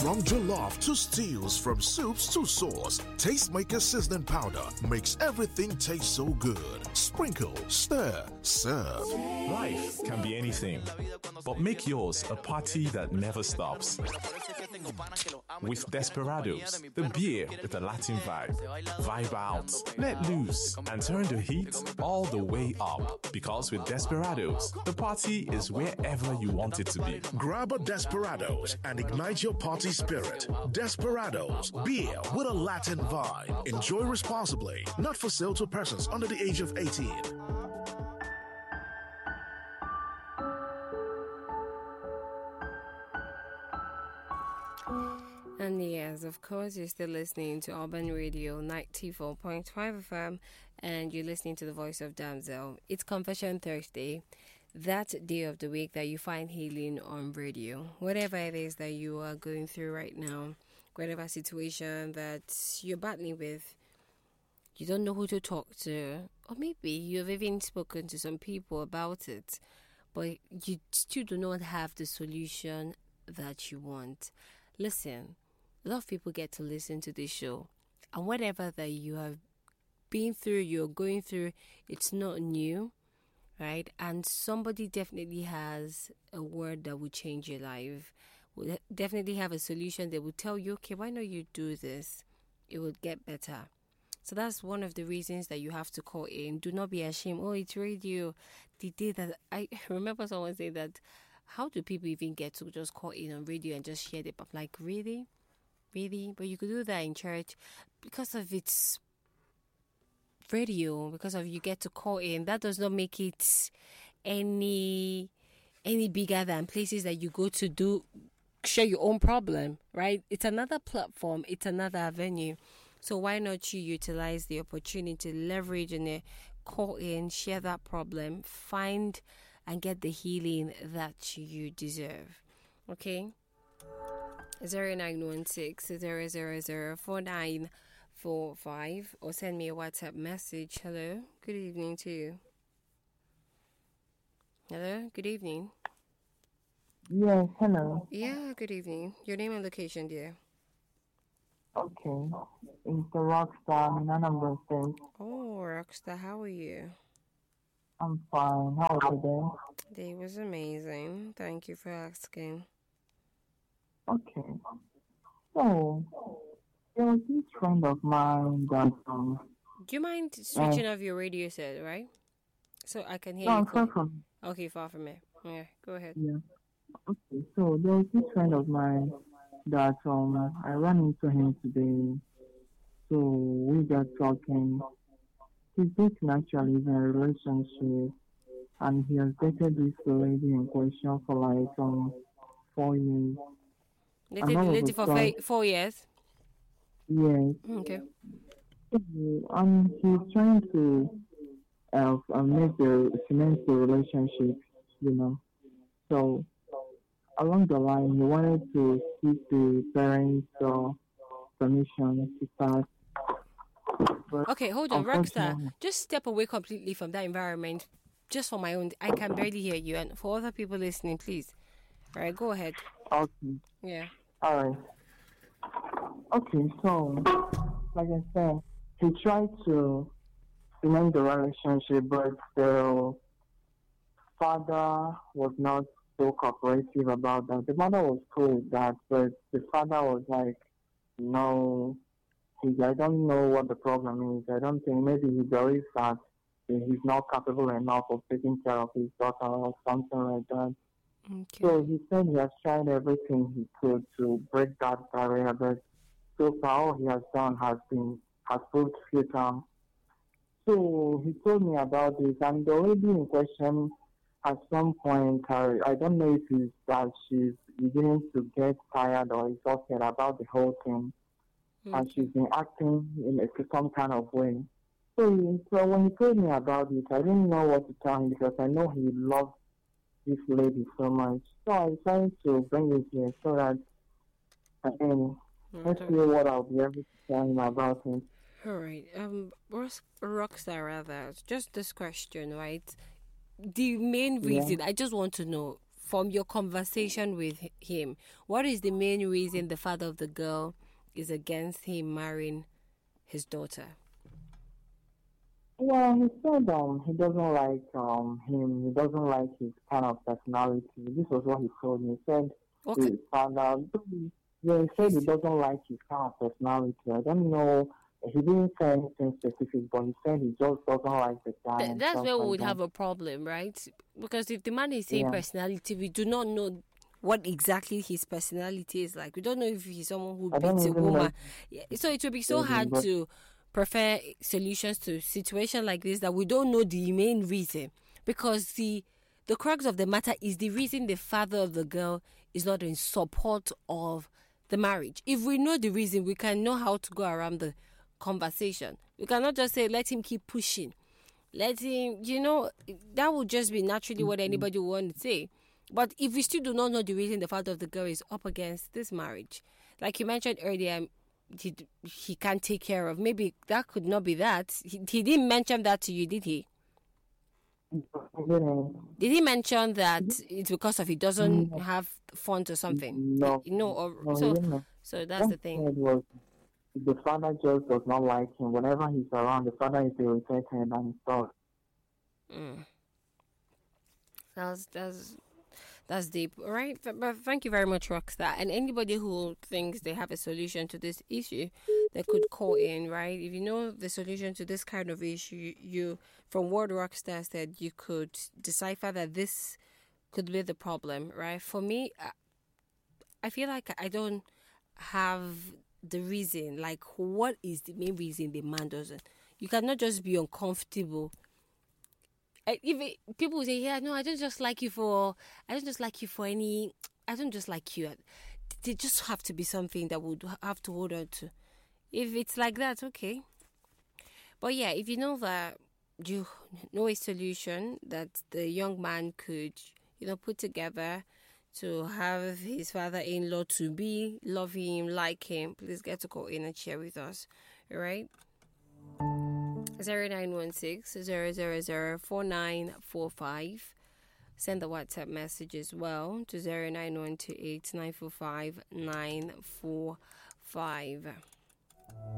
From jollof to stews, from soups to sauce, Tastemaker seasoning powder makes everything taste so good. Sprinkle, stir, serve. Life can be anything, but make yours a party that never stops. With Desperados, the beer with a Latin vibe. Vibe out, let loose, and turn the heat all the way up. Because with Desperados, the party is wherever you want it to be. Grab a Desperados and ignite your party spirit. Desperados, beer with a Latin vibe. Enjoy responsibly. Not for sale to persons under the age of 18. And yes, of course, you're still listening to Urban Radio 94.5 FM, and you're listening to the voice of Damsel. It's Confession Thursday, that day of the week that you find healing on radio. Whatever it is that you are going through right now, whatever situation that you're battling with, you don't know who to talk to, or maybe you've even spoken to some people about it, but you still do not have the solution that you want. Listen. A lot of people get to listen to this show, and whatever that you have been through, you're going through, it's not new, right? And somebody definitely has a word that will change your life, will definitely have a solution. They will tell you, okay, why not you do this? It will get better. So that's one of the reasons that you have to call in. Do not be ashamed. Oh, it's radio. The day that I remember someone saying that, how do people even get to just call in on radio and just share it? I'm like, really? Really? But you could do that in church because of its radio, because of you get to call in. That does not make it any bigger than places that you go to do share your own problem, right? It's another platform, it's another avenue. So why not you utilize the opportunity, leverage in it, call in, share that problem, find and get the healing that you deserve. Okay? 0916-000-4945 or send me a WhatsApp message. Hello, good evening to you. Hello, good evening. Yes, hello. Yeah, good evening. Your name and location, dear. Okay. It's the Rockstar in Anambra State. Oh, Rockstar, how are you? I'm fine. How are you Day was amazing. Thank you for asking. Okay. So, there was this friend of mine that Do you mind switching off your radio set, right? So I can hear no, you. far from Okay, far from it. Yeah, go ahead. yeah. Okay. So there was this friend of mine that I ran into him today. So we got talking. He's dating actually in a relationship, and he has dated this lady in question for like 4 years. Lady for 4 years? Yes. Okay. And he's trying to cement the relationship, you know. So along the line, he wanted to seek the parents' permission to start. But okay, hold on, Rockstar. Just step away completely from that environment, just for my own. I can barely hear you, and for other people listening, please. All right, go ahead. Okay. Yeah. All right. Okay, so like I said, he tried to cement the relationship, but the father was not so cooperative about that. The mother was cool with that, but the father was like, no, I don't know what the problem is. I don't think maybe he believes that he's not capable enough of taking care of his daughter or something like that. Okay. So he said he has tried everything he could to break that barrier, but so far all he has done has proved futile. So he told me about this, and the lady in question, at some point, I don't know if it's that she's beginning to get tired or exhausted about the whole thing, and she's been acting in some kind of way. So when he told me about it, I didn't know what to tell him because I know he loves this lady so much. So I decided to bring it here so that let's see what I'll be able to tell him about it. All right. Rockstar, rather, just this question, right? The main reason, I just want to know, from your conversation with him, what is the main reason the father of the girl is against him marrying his daughter? Yeah, he said he doesn't like him. He doesn't like his kind of personality. This was what he told me. He said Okay. he found out. Yeah, he said he doesn't like his kind of personality. I don't know. He didn't say anything specific, but he said he just doesn't like the guy. That's where we would have a problem, right? Because if the man is saying personality, we do not know what exactly his personality is like. We don't know if he's someone who beats a woman. Yeah, so it will be so hard to prefer solutions to situation like this that we don't know the main reason, because the crux of the matter is the reason the father of the girl is not in support of the marriage. If we know the reason, we can know how to go around the conversation. We cannot just say let him keep pushing, let him, that would just be naturally what anybody would want to say. But if we still do not know the reason the father of the girl is up against this marriage, like you mentioned earlier, he can't take care of. Maybe that could not be that. He didn't mention that to you, did he? Did he mention that it's because of he doesn't have funds or something? No. So that's the thing. The father just does not like him. Whenever he's around, the father is irritated and stuff. That's deep. All right. But thank you very much, Rockstar. And anybody who thinks they have a solution to this issue, they could call in, right? If you know the solution to this kind of issue, you, from what Rockstar said, you could decipher that this could be the problem, right? For me, I feel like I don't have the reason. Like, what is the main reason the man doesn't? You cannot just be uncomfortable. People say, yeah, no, I don't just like you for any, I don't just like you. They just have to be something that would have to hold on to. If it's like that, okay. But yeah, if you know that you know a solution that the young man could, put together to have his father-in-law to be, love him, like him, please get to call in and share with us, all right? 0916-000-4945. Send the WhatsApp message as well to 09128-945-945.